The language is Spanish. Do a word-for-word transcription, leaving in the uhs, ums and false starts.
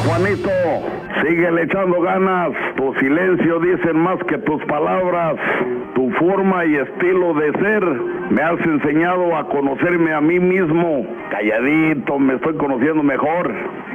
Juanito, síguele echando ganas. Tu silencio dicen más que tus palabras. Tu forma y estilo de ser me has enseñado a conocerme a mí mismo. Calladito, me estoy conociendo mejor.